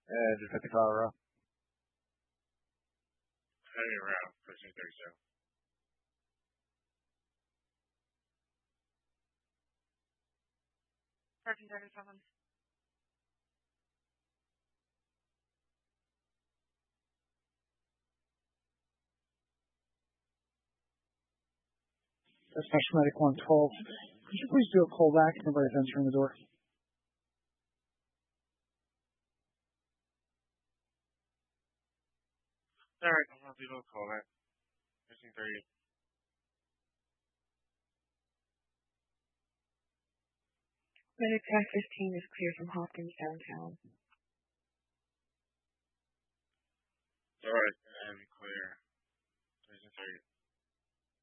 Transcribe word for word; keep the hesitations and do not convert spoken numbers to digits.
And just at the Colorado. Heading around, thirteen thirty-seven. thirteen thirty-seven. Dispatch Medic one twelve. Could you please do a call back? Nobody's entering the door. Alright, I'm gonna do a call back. thirteen thirty-eight. Medic five fifteen is clear from Hopkins downtown. Alright, and clear. thirteen thirty-eight.